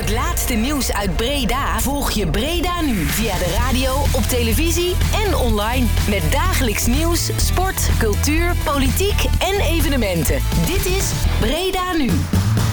Het laatste nieuws uit Breda volg je Breda nu via de radio, op televisie en online. Met dagelijks nieuws, sport, cultuur, politiek en evenementen. Dit is Breda Nu.